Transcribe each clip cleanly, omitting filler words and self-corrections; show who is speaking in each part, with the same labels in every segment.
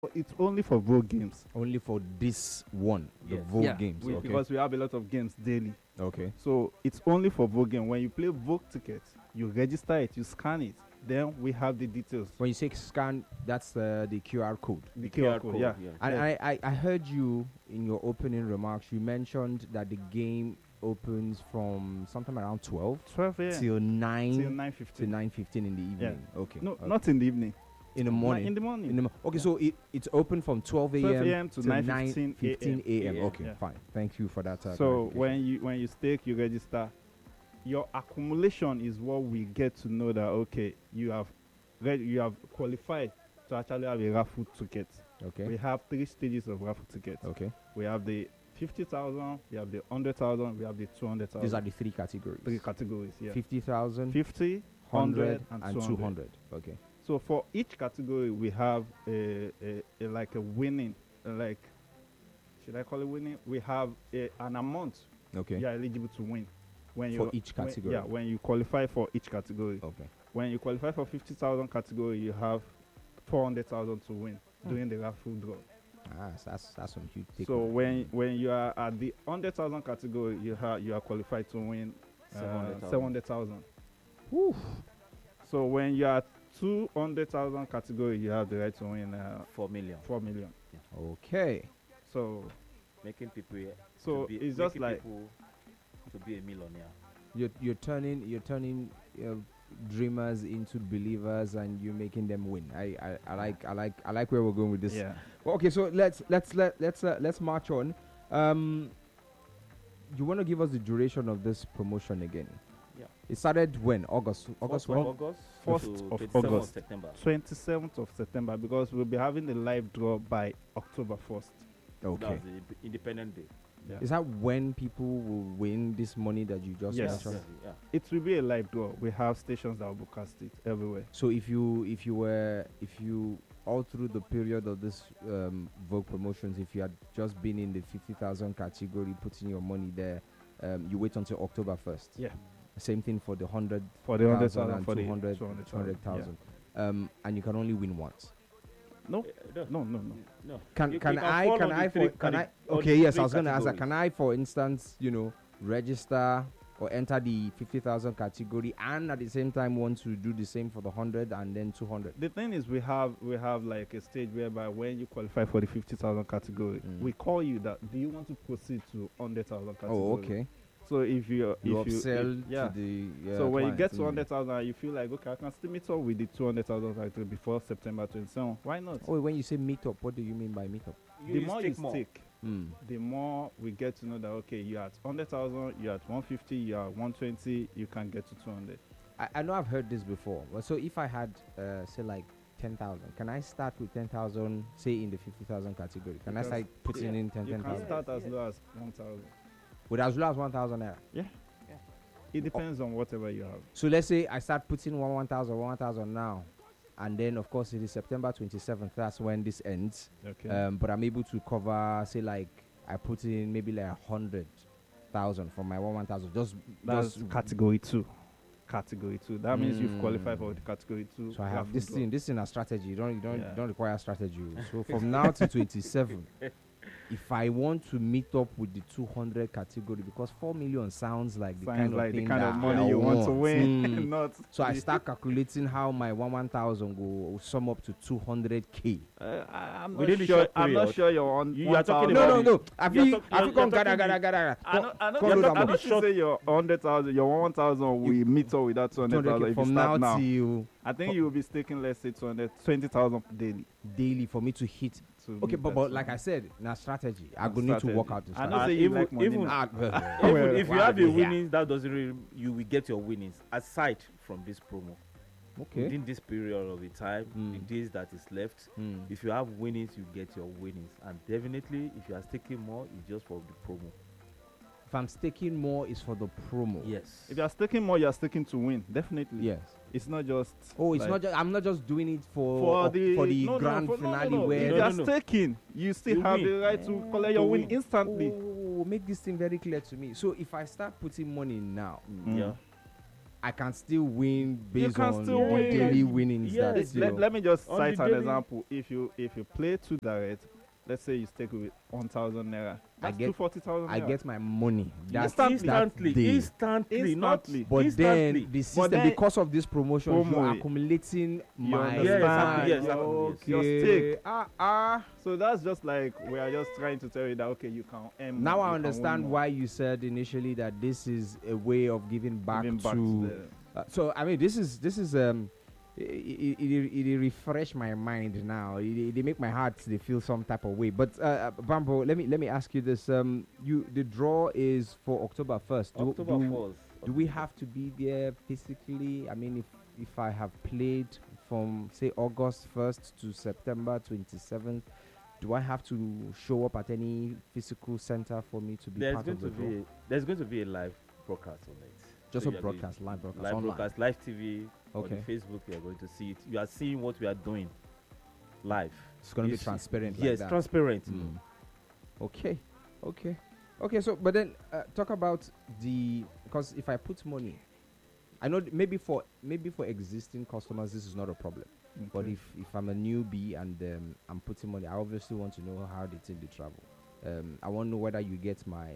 Speaker 1: It's only for Vogue games.
Speaker 2: Only for this one, the
Speaker 3: Yes.
Speaker 2: Vogue
Speaker 1: Yeah,
Speaker 2: games. Okay.
Speaker 1: because we have a lot of games daily.
Speaker 2: Okay.
Speaker 1: So it's only for Vogue game. When you play Vogue tickets, you register it, you scan it. Then we have the details.
Speaker 2: When you say scan, that's the QR code.
Speaker 1: The QR code, yeah.
Speaker 2: And
Speaker 1: Yeah.
Speaker 2: I heard you in your opening remarks. You mentioned that the game opens from sometime around 12
Speaker 1: 12 a.m.
Speaker 2: till 9
Speaker 1: till
Speaker 2: to
Speaker 1: 9:15.
Speaker 2: 9:15 in the evening. Okay.
Speaker 1: No,
Speaker 2: okay.
Speaker 1: not in the evening.
Speaker 2: in the morning.
Speaker 1: In the morning.
Speaker 2: Okay, so it's open from 12 a.m.
Speaker 1: 12 a.m. to 9:15
Speaker 2: a.m.
Speaker 3: a.m.
Speaker 2: Okay,
Speaker 1: Yeah.
Speaker 2: fine. Thank you for that.
Speaker 1: So
Speaker 2: clarification.
Speaker 1: when you stake, you register. Your accumulation is what we get to know that okay, you have qualified to actually have a raffle ticket.
Speaker 2: Okay.
Speaker 1: We have 3 stages of raffle tickets.
Speaker 2: Okay.
Speaker 1: We have the 50,000, we have the 100,000, we have the 200,000.
Speaker 2: These are the 3 categories.
Speaker 1: 3 categories. Yeah.
Speaker 2: 50,000,
Speaker 1: 50,
Speaker 2: 100,
Speaker 1: 100,
Speaker 2: and 200. Okay.
Speaker 1: So for each category, we have a like a winning, like should I call it winning? We have an amount
Speaker 2: Okay.
Speaker 1: you are eligible to win when
Speaker 2: For
Speaker 1: you
Speaker 2: each category.
Speaker 1: when you qualify for each category.
Speaker 2: Okay.
Speaker 1: When you qualify for 50,000 category, you have 400,000 to win during the raffle draw.
Speaker 2: That's some huge take.
Speaker 1: So when you are at the 100,000 category, you are qualified to win 700,000. So when you are 200,000 category, you have the right to win
Speaker 3: 4 million.
Speaker 1: 4 million.
Speaker 2: Okay.
Speaker 1: So
Speaker 3: Making people
Speaker 1: so it's just
Speaker 3: making
Speaker 1: like
Speaker 3: people to be a millionaire.
Speaker 2: You're turning dreamers into believers, and you're making them win. I like where we're going with this.
Speaker 1: yeah.
Speaker 2: Well, okay, so let's march on. You want to give us the duration of this promotion again?
Speaker 3: Yeah.
Speaker 2: It started when? August
Speaker 3: First
Speaker 2: when?
Speaker 3: of August.
Speaker 1: First
Speaker 3: to
Speaker 1: of
Speaker 3: 27th
Speaker 1: August.
Speaker 3: September.
Speaker 1: 27th of September, because we'll be having the live draw by October 1st.
Speaker 2: Okay.
Speaker 3: That's the Independent Day.
Speaker 1: Yeah.
Speaker 2: Is that when people will win this money that you just
Speaker 1: Yes.
Speaker 2: mentioned?
Speaker 3: Yeah.
Speaker 1: It will be a live draw. We have stations that will broadcast it everywhere.
Speaker 2: So if you all through the period of this Vogue promotions, if you had just been in the 50,000 category, putting your money there, you wait until October 1st.
Speaker 1: Yeah.
Speaker 2: Same thing for the 100
Speaker 1: For the 100,000,
Speaker 2: and
Speaker 1: for the
Speaker 2: 200,
Speaker 1: 200,000.
Speaker 2: 200,000. And you can only win once.
Speaker 1: No, no.
Speaker 3: No.
Speaker 2: Can
Speaker 3: You
Speaker 2: I okay, yes, I was going to ask that. Can I, for instance, register or enter the 50,000 category and at the same time want to do the same for the 100 and then 200?
Speaker 1: The thing is, we have like a stage whereby when you qualify for the 50,000 category, we call you that. Do you want to proceed to 100,000 category?
Speaker 2: Oh, okay.
Speaker 1: So if you
Speaker 2: upsell
Speaker 1: yeah.
Speaker 2: to the
Speaker 1: So when you get
Speaker 2: clients.
Speaker 1: to 100,000, you feel like okay, I can still meet up with the 200,000 category before September 27. Why not?
Speaker 2: Oh, when you say meet up, what do you mean by meet up?
Speaker 1: The more you stick,
Speaker 2: Mm.
Speaker 1: the more we get to know that okay, you're at 100,000, you're at 150, you're at 120, you can get to 200.
Speaker 2: I know I've heard this before. Well, so if I had say like 10,000, can I start with 10,000, say in the 50,000 category? Can I start putting in 10,000?
Speaker 1: You can start as low as 1,000.
Speaker 2: With as low as 1,000 naira?
Speaker 1: It depends on whatever you have.
Speaker 2: So let's say I start putting 1,000 now, and then of course it is September 27th. That's when this ends.
Speaker 1: Okay.
Speaker 2: But I'm able to cover, say like I put in maybe like 100,000 from my 1,000.
Speaker 1: That's
Speaker 2: just
Speaker 1: category 2. Category 2. That means you've qualified for the category 2.
Speaker 2: So I have
Speaker 1: raffle
Speaker 2: this
Speaker 1: draw.
Speaker 2: thing. This thing a strategy. You don't
Speaker 1: Yeah.
Speaker 2: require strategy. So from now to 27, if I want to meet up with the 200 category, because 4 million sounds like the kind of thing that
Speaker 1: money
Speaker 2: I
Speaker 1: you want to win.
Speaker 2: Mm.
Speaker 1: Not
Speaker 2: So I start calculating how my 1,000 will sum up to 200k.
Speaker 1: I'm
Speaker 3: Within the
Speaker 1: not sure.
Speaker 3: short
Speaker 1: I'm not
Speaker 3: period.
Speaker 1: sure you're on.
Speaker 3: You are talking
Speaker 1: 1,000.
Speaker 3: about
Speaker 2: No. I
Speaker 3: You're
Speaker 2: feel
Speaker 3: talk-
Speaker 2: I
Speaker 3: you're
Speaker 2: feel
Speaker 3: talking
Speaker 2: gada.
Speaker 1: I know.
Speaker 2: Come
Speaker 1: You're
Speaker 2: load
Speaker 1: talking
Speaker 2: am
Speaker 1: about
Speaker 2: up.
Speaker 1: to say your 100,000, your 1,000. We meet up with that 200,000. If you
Speaker 2: From
Speaker 1: start
Speaker 2: now
Speaker 1: now,
Speaker 2: till
Speaker 1: I think you will be staking, let's say 20,000 daily.
Speaker 2: daily for me to hit.
Speaker 1: To
Speaker 2: Okay,
Speaker 1: meet
Speaker 2: but
Speaker 1: that
Speaker 2: like I said, now strategy. I
Speaker 1: Now
Speaker 2: go need to
Speaker 1: strategy.
Speaker 2: work out the
Speaker 1: I know
Speaker 2: strategy.
Speaker 1: say you
Speaker 3: even-
Speaker 1: like money.
Speaker 3: even-
Speaker 1: now.
Speaker 3: Even if you
Speaker 2: Why
Speaker 3: have
Speaker 2: are
Speaker 3: a
Speaker 2: we here?
Speaker 3: winnings, that doesn't really, you will get your winnings aside from this promo.
Speaker 2: Okay.
Speaker 3: Within this period of the time,
Speaker 2: Mm.
Speaker 3: the days that is left,
Speaker 2: Mm.
Speaker 3: if you have winnings, you get your winnings. And definitely, if you are staking more, it's just for the promo.
Speaker 2: If I'm staking more, it's for the promo.
Speaker 3: Yes.
Speaker 1: If you are staking more, you are staking to win. Definitely.
Speaker 2: Yes.
Speaker 1: It's not just.
Speaker 2: Oh, it's
Speaker 1: like-
Speaker 2: not. I'm not just doing it
Speaker 1: for the
Speaker 2: grand finale where.
Speaker 1: If you are staking, you still
Speaker 3: You
Speaker 1: have
Speaker 3: win.
Speaker 1: the right to collect your
Speaker 3: To
Speaker 1: win
Speaker 3: win.
Speaker 1: instantly.
Speaker 2: Oh, make this thing very clear to me. So if I start putting money now,
Speaker 1: Mm.
Speaker 3: Yeah.
Speaker 2: I can still win based
Speaker 1: can
Speaker 2: on
Speaker 1: still
Speaker 2: the
Speaker 1: win.
Speaker 2: daily winnings.
Speaker 3: Yes.
Speaker 2: That, you know.
Speaker 1: Let me just
Speaker 3: On
Speaker 1: cite
Speaker 3: the
Speaker 1: an
Speaker 3: daily-
Speaker 1: example. If you play 2 direct, let's say you stake with 1,000 naira, that's
Speaker 2: get-
Speaker 1: 240,000 naira.
Speaker 2: I get my money. That's
Speaker 1: Instantly.
Speaker 2: that day.
Speaker 3: Instantly, not
Speaker 1: Instantly.
Speaker 2: But
Speaker 3: instantly.
Speaker 2: then the system,
Speaker 1: then-
Speaker 2: because of this promotion, you're
Speaker 1: Promo,
Speaker 2: accumulating my
Speaker 1: understand?
Speaker 3: Yes,
Speaker 1: Your
Speaker 2: okay.
Speaker 1: stake. So that's just like we are just trying to tell you that okay, you can earn
Speaker 2: Now
Speaker 1: more,
Speaker 2: I
Speaker 1: you can
Speaker 2: understand
Speaker 1: win more.
Speaker 2: why you said initially that this is a way of giving back
Speaker 1: Giving back
Speaker 2: to.
Speaker 1: the-
Speaker 2: So I mean, this is it refresh my mind now. It make my heart they feel some type of way. But Bambo, let me ask you this. The draw is for October 1st.
Speaker 3: October 4th.
Speaker 2: Do we have to be there physically? I mean, if I have played from say August 1st to September 27th, do I have to show up at any physical center for me to be
Speaker 3: There's
Speaker 2: part
Speaker 3: going
Speaker 2: of the
Speaker 3: to
Speaker 2: draw?
Speaker 3: be live broadcast on it.
Speaker 2: Just
Speaker 3: So
Speaker 2: a
Speaker 3: you are going-
Speaker 2: broadcast, live broadcast,
Speaker 3: live
Speaker 2: online.
Speaker 3: broadcast, live TV.
Speaker 2: Okay.
Speaker 3: On Facebook, you are going to see it. You are seeing what we are doing live.
Speaker 2: It's going to
Speaker 3: You
Speaker 2: be
Speaker 3: see-
Speaker 2: transparent.
Speaker 3: Yes,
Speaker 2: like that.
Speaker 3: transparent.
Speaker 2: Mm. Okay. So, but then talk about because if I put money, I know maybe for existing customers this is not a problem. But
Speaker 1: Okay.
Speaker 2: if I'm a newbie and I'm putting money, I obviously want to know how they take the travel. I want to know whether you get my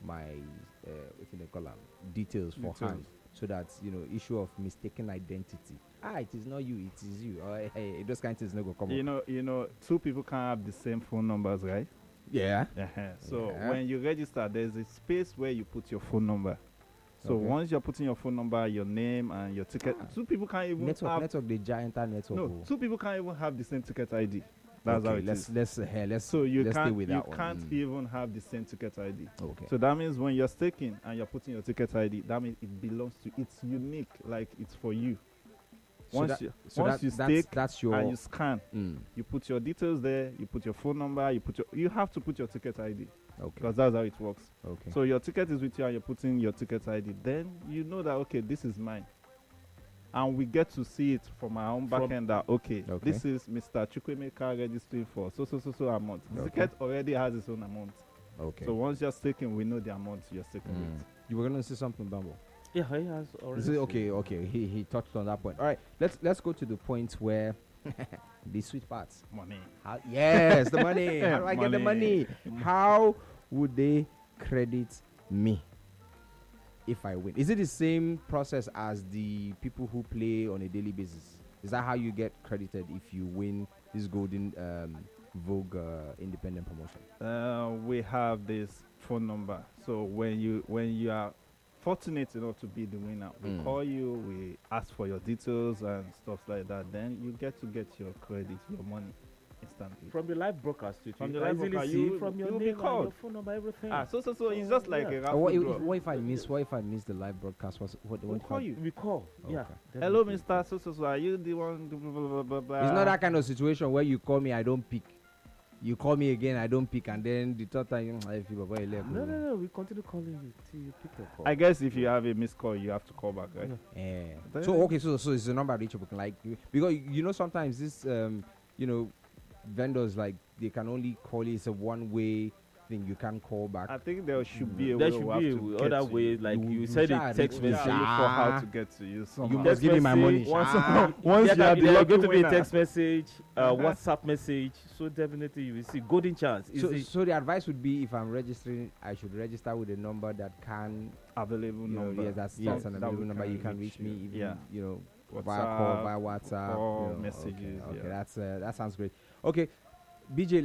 Speaker 2: what do they call them, details for
Speaker 1: Details.
Speaker 2: hand, so that issue of mistaken identity. It is not you, it is you. Or hey, those kind of things no go come up.
Speaker 1: you know, 2 people can't have the same phone numbers, right?
Speaker 2: Yeah.
Speaker 1: So
Speaker 2: Yeah.
Speaker 1: when you register, there's a space where you put your phone number. So
Speaker 2: Okay.
Speaker 1: once you're putting your phone number, your name, and your ticket, 2 people can't even
Speaker 2: Network, the giant network.
Speaker 1: no, 2 people can't even have the same ticket ID. That's
Speaker 2: okay,
Speaker 1: how it
Speaker 2: let's
Speaker 1: is.
Speaker 2: let's
Speaker 1: So you
Speaker 2: let's stay
Speaker 1: can't
Speaker 2: with
Speaker 1: you
Speaker 2: that one.
Speaker 1: can't even have the same ticket ID.
Speaker 2: Okay.
Speaker 1: So that means when you're staking and you're putting your ticket ID, that means it belongs to, it's unique, like it's for you.
Speaker 2: So
Speaker 1: Once
Speaker 2: that-
Speaker 1: you
Speaker 2: so
Speaker 1: once
Speaker 2: that-
Speaker 1: you
Speaker 2: that's-
Speaker 1: stake
Speaker 2: that's your
Speaker 1: and you scan,
Speaker 2: Mm,
Speaker 1: you put your details there, you put your phone number, you have to put your ticket ID
Speaker 2: okay.
Speaker 1: because that's how it works.
Speaker 2: Okay.
Speaker 1: So your ticket is with you and you're putting your ticket ID. Then you know that okay, this is mine. And we get to see it from our own back
Speaker 3: From-
Speaker 1: end that okay,
Speaker 2: Okay.
Speaker 1: this is Mr. Chukwemeka registering for so amount. The
Speaker 2: Okay.
Speaker 1: ticket already has its own amount.
Speaker 2: Okay.
Speaker 1: So once you're staking, we know the amount you're staking with.
Speaker 2: You were gonna say something, Bambo.
Speaker 3: Yeah, he has already.
Speaker 2: Is it okay? He touched on that point. All right, let's go to the point where the sweet parts.
Speaker 1: Money.
Speaker 2: Yes, the money. How do I get the money?
Speaker 1: Money.
Speaker 2: How would they credit me if I win? Is it the same process as the people who play on a daily basis? Is that how you get credited if you win this golden Vogue independent promotion?
Speaker 1: We have this phone number. So when you are fortunate enough to be the winner, we call you, we ask for your details and stuff like that. Then you get your credit, your money instantly.
Speaker 3: From the live broadcast,
Speaker 1: From the
Speaker 3: can
Speaker 1: live
Speaker 3: easily
Speaker 1: broadcast,
Speaker 3: see
Speaker 1: you-
Speaker 3: from your
Speaker 1: you'll be
Speaker 3: name and
Speaker 1: called.
Speaker 3: your phone number, everything.
Speaker 1: So it's just like
Speaker 3: Yeah.
Speaker 1: a
Speaker 2: What
Speaker 1: raffle
Speaker 2: if,
Speaker 1: draw.
Speaker 2: what if I miss? What if I miss the live broadcast? What
Speaker 1: We'll call you.
Speaker 3: We call. Yeah.
Speaker 2: Okay.
Speaker 1: Hello,
Speaker 3: definitely.
Speaker 1: Mr. Are you the one? Blah, blah, blah, blah, blah.
Speaker 2: It's not that kind of situation where you call me, I don't pick. You call me again, I don't pick, and then the third time, if you boy left.
Speaker 3: No. We continue calling you till you pick your call.
Speaker 1: I guess if you have a missed call, you have to call back, right?
Speaker 3: Yeah.
Speaker 2: Yeah.
Speaker 1: Then-
Speaker 2: So okay, so it's the number reachable, like because sometimes this vendors like they can only call you. It's a one-way thing. You can't call back.
Speaker 1: I think there should be a
Speaker 3: There
Speaker 1: way
Speaker 3: should
Speaker 1: we have
Speaker 3: be
Speaker 1: to
Speaker 3: a
Speaker 1: get
Speaker 3: other
Speaker 1: to
Speaker 3: way,
Speaker 1: you.
Speaker 3: like
Speaker 2: You-
Speaker 3: you
Speaker 2: you
Speaker 3: said
Speaker 2: shall
Speaker 3: it text
Speaker 1: We
Speaker 2: reach
Speaker 1: have to
Speaker 3: message.
Speaker 1: look for how
Speaker 2: Ah.
Speaker 1: to get to you.
Speaker 2: You
Speaker 1: somehow.
Speaker 2: must give me my money.
Speaker 1: Once,
Speaker 2: Ah.
Speaker 1: once you are the
Speaker 3: There's
Speaker 1: lucky
Speaker 3: going to be a
Speaker 1: winner.
Speaker 3: text message,
Speaker 1: Uh-huh.
Speaker 3: WhatsApp message. So definitely you will see golden chance.
Speaker 2: So,
Speaker 3: Easy.
Speaker 2: so the advice would be if I'm registering, I should register with a number that can,
Speaker 1: Available number.
Speaker 2: yeah, that's
Speaker 1: Yes,
Speaker 2: an
Speaker 1: that
Speaker 2: available
Speaker 1: we
Speaker 2: number.
Speaker 1: can
Speaker 2: You can reach me, even,
Speaker 1: Yeah.
Speaker 2: via call, via
Speaker 1: WhatsApp,
Speaker 2: WhatsApp,
Speaker 1: or
Speaker 2: okay,
Speaker 1: messages,
Speaker 2: Okay,
Speaker 1: yeah.
Speaker 2: that sounds great. Okay, BJ,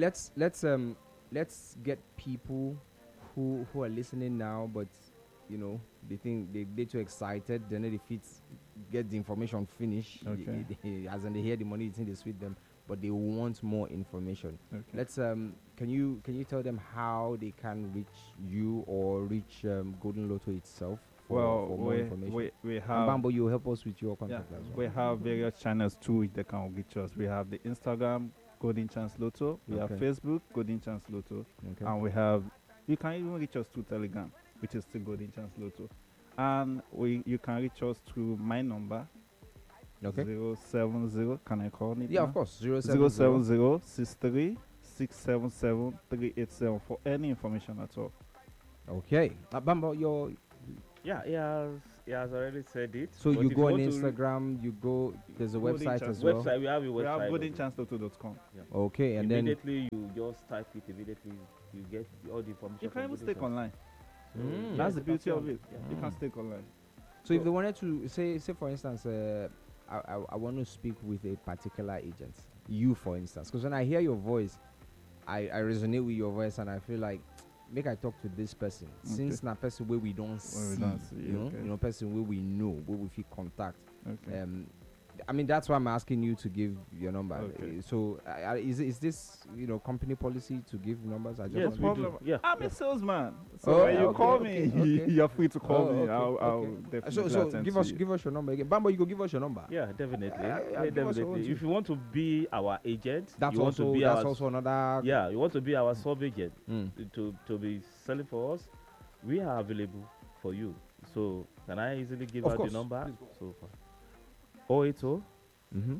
Speaker 2: let's get people who are listening now, but they think they're too excited. Then if it's get the information finished,
Speaker 1: Okay.
Speaker 2: as in they hear the money, they think they sweet them, but they want more information.
Speaker 1: Okay.
Speaker 2: Let's can you tell them how they can reach you or reach Golden Lotto itself for more information?
Speaker 1: we
Speaker 2: And
Speaker 1: have
Speaker 2: Bambo, you help us with your contact as well.
Speaker 1: we have various channels too which they can reach us. We have the Instagram Golden Chance Lotto. We have
Speaker 2: Okay.
Speaker 1: Facebook Golden Chance Lotto,
Speaker 2: Okay.
Speaker 1: and we have you can even reach us through Telegram, which is still Golden Chance Lotto, and you can reach us through my number.
Speaker 2: Okay.
Speaker 1: 070. Can I call it?
Speaker 2: Yeah,
Speaker 1: now?
Speaker 2: of course.
Speaker 1: 070 63 677 387 for any information at all.
Speaker 2: Okay. Bambo, your
Speaker 3: Yeah, he has already said it.
Speaker 2: So
Speaker 3: but
Speaker 2: you
Speaker 3: if
Speaker 2: go on
Speaker 3: want to
Speaker 2: Instagram, you go. There's a
Speaker 1: Golden
Speaker 2: website
Speaker 1: Chance
Speaker 2: as well.
Speaker 3: website, we have a
Speaker 1: We have
Speaker 3: website.
Speaker 1: goldenchanceloto.com.
Speaker 2: Okay, and then
Speaker 3: Immediately you just type it. Immediately you get all the information.
Speaker 1: You can
Speaker 3: from
Speaker 1: even
Speaker 3: Golden
Speaker 1: stake
Speaker 3: Chance.
Speaker 1: online.
Speaker 2: Mm.
Speaker 1: That's the
Speaker 3: you can
Speaker 1: beauty
Speaker 3: stay
Speaker 1: of
Speaker 3: on-
Speaker 1: it.
Speaker 3: yeah.
Speaker 1: You can stake online.
Speaker 2: so if they wanted to say for instance, I want to speak with a particular agent, you for instance, because when I hear your voice, I resonate with your voice and I feel like make I talk to this person since na person where we don't see,
Speaker 1: okay.
Speaker 2: you know, person where we know, where we feel contact.
Speaker 1: Okay.
Speaker 2: I mean that's why I'm asking you to give your number.
Speaker 1: Okay.
Speaker 2: So is this company policy to give numbers? I just
Speaker 3: Yes,
Speaker 2: want
Speaker 3: we
Speaker 2: to-
Speaker 3: do.
Speaker 1: problem.
Speaker 3: Yeah.
Speaker 1: I'm a salesman. So
Speaker 2: Oh,
Speaker 1: when you
Speaker 2: okay,
Speaker 1: call
Speaker 2: okay,
Speaker 1: me,
Speaker 2: okay.
Speaker 1: you're free to call
Speaker 2: Oh,
Speaker 1: me.
Speaker 2: okay,
Speaker 1: I'll
Speaker 2: okay.
Speaker 1: definitely
Speaker 2: So
Speaker 1: attend
Speaker 2: give
Speaker 1: to
Speaker 2: us
Speaker 1: you.
Speaker 2: give us your number again. Bambo, you go give us your number.
Speaker 3: Yeah, definitely.
Speaker 2: Yeah,
Speaker 3: Yeah,
Speaker 2: give us your own
Speaker 3: definitely.
Speaker 2: too.
Speaker 3: If you want to be our agent,
Speaker 2: That's
Speaker 3: you want to
Speaker 2: also
Speaker 3: be
Speaker 2: that's
Speaker 3: our
Speaker 2: also another.
Speaker 3: yeah, you want to be our sub agent
Speaker 2: Mm.
Speaker 3: to be selling for us. We are available for you. So can I easily give
Speaker 2: Of
Speaker 3: out
Speaker 2: course.
Speaker 3: the number?
Speaker 2: Please go.
Speaker 3: So far, 080
Speaker 2: Mm-hmm.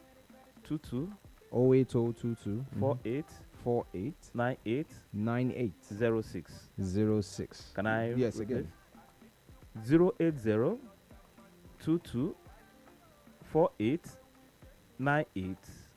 Speaker 3: 22
Speaker 2: 08022
Speaker 3: 48
Speaker 2: 48
Speaker 3: 98
Speaker 2: 98
Speaker 3: 06.
Speaker 2: 06.
Speaker 3: Can I?
Speaker 2: Yes,
Speaker 3: repeat?
Speaker 2: again.
Speaker 3: 080 22 48 98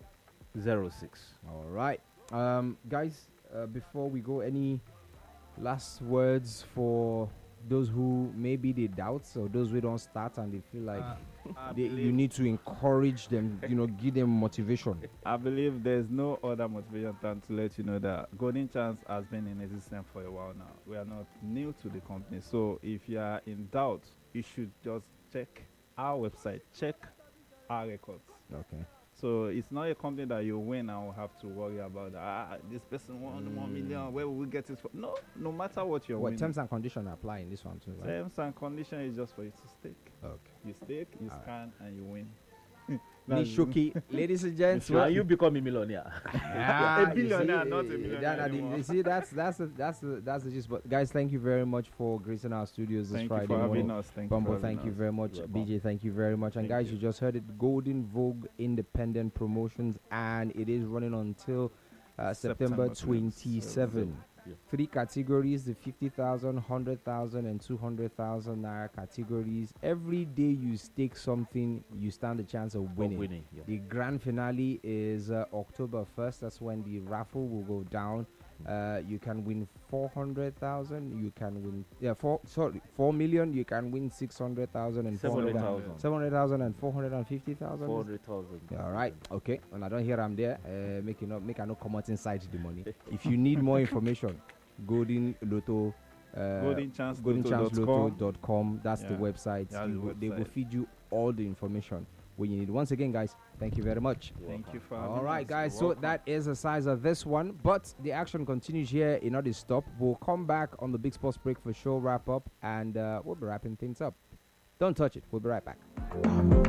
Speaker 3: 06.
Speaker 2: All right. Guys, before we go, any last words for those who maybe they doubt or those who don't start and they feel like you need to encourage them, give them motivation.
Speaker 1: I believe there's no other motivation than to let you know that Golden Chance has been in existence for a while now. We are not new to the company. So if you are in doubt, you should just check our website, check our records.
Speaker 2: Okay.
Speaker 1: So it's not a company that you win and will have to worry about this person won 1 million. Where will we get it from? No matter what you're
Speaker 2: What
Speaker 1: winning.
Speaker 2: terms and conditions apply in this one too? Right?
Speaker 1: Terms and conditions is just for you to stake.
Speaker 2: Okay.
Speaker 1: You stake, you
Speaker 2: Alright.
Speaker 1: scan, and you win.
Speaker 2: Nishoki, ladies and gents.
Speaker 3: And you become a millionaire.
Speaker 2: Yeah,
Speaker 1: A billionaire, not a millionaire anymore.
Speaker 2: You see, that's the gist. But guys, thank you very much for gracing our studios this
Speaker 1: Thank
Speaker 2: Friday
Speaker 1: you for
Speaker 2: morning.
Speaker 1: having us.
Speaker 2: Bumbo, thank you very much.
Speaker 3: You're welcome.
Speaker 2: BJ, thank you very much. And
Speaker 1: Thank
Speaker 2: guys,
Speaker 1: you.
Speaker 2: you just heard it, Golden Vogue Independent Promotions, and it is running until September 27.
Speaker 3: Yeah.
Speaker 2: 3 categories, the 50,000, 100,000, and 200,000 naira categories. Every day you stake something, you stand a chance of winning.
Speaker 3: Yeah.
Speaker 2: The grand finale is October 1st. That's when the raffle will go down. You can win 400,000. You can win 4 million. You can win 600,000 and
Speaker 3: 700,000.
Speaker 2: 700,000 and 450,000.
Speaker 3: 400,000.
Speaker 2: All right. Okay. When I don't hear I'm there, make I not come out inside the money. If you need more information, Golden Lotto. GoldenChanceLotto.com. That's the
Speaker 1: Yeah.
Speaker 2: website.
Speaker 1: That's the
Speaker 2: They will
Speaker 1: website.
Speaker 2: feed you all the information when you need. Once again, guys, thank you very much.
Speaker 1: Thank you for having
Speaker 2: All right,
Speaker 1: us.
Speaker 2: guys.
Speaker 1: You're
Speaker 2: So
Speaker 1: welcome.
Speaker 2: that is the size of this one, but the action continues here in Not Stop. We'll come back on the Big Sports Break for show wrap up, and we'll be wrapping things up. Don't touch it. We'll be right back.